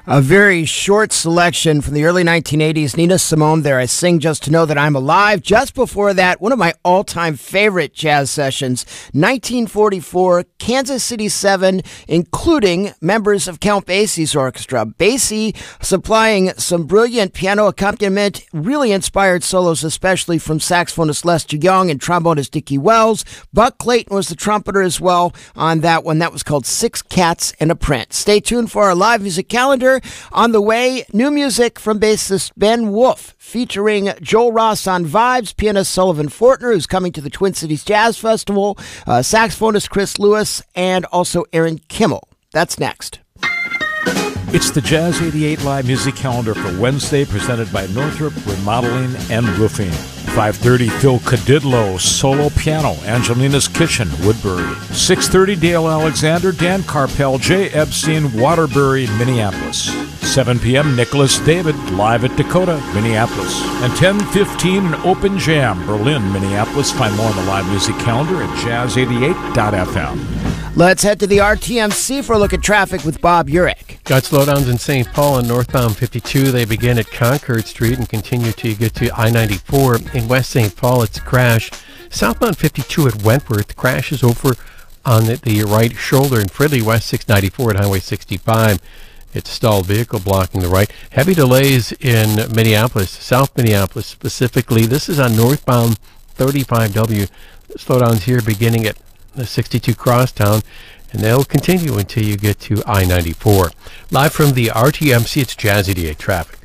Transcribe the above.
A very short selection from the early 1980s. Nina Simone there. I Sing Just to Know That I'm Alive. Just before that, one of my all-time favorite jazz sessions, 1944, Kansas City 7, including members of Count Basie's orchestra. Basie supplying some brilliant piano accompaniment, really inspired solos, especially from saxophonist Lester Young and trombonist Dickie Wells. Buck Clayton was the trumpeter as well on that one. That was called Six Cats and a Print. Stay tuned for our live music calendar. On the way, new music from bassist Ben Wolf, featuring Joel Ross on vibes, pianist Sullivan Fortner, who's coming to the Twin Cities Jazz Festival, saxophonist Chris Lewis, and also Aaron Kimmel. That's next. It's the Jazz 88 Live Music Calendar for Wednesday, presented by Northrop Remodeling and Roofing. 5:30, Phil Cadidlo, solo piano, Angelina's Kitchen, Woodbury. 6:30, Dale Alexander, Dan Carpel, Jay Epstein, Waterbury, Minneapolis. 7 p.m., Nicholas David, live at Dakota, Minneapolis. And 10:15, an open jam, Berlin, Minneapolis. Find more on the live music calendar at jazz88.fm. Let's head to the RTMC for a look at traffic with Bob Urich. Got slowdowns in St. Paul on northbound 52. They begin at Concord Street and continue till you get to I-94. In West St. Paul, it's a crash. Southbound 52 at Wentworth, crash is over on the right shoulder. In Fridley, West 694 at Highway 65. It's a stalled vehicle blocking the right. Heavy delays in Minneapolis, South Minneapolis specifically. This is on northbound 35W. Slowdowns here beginning at the 62 Crosstown, and they'll continue until you get to I-94. Live from the RTMC, it's Jazz 88 traffic.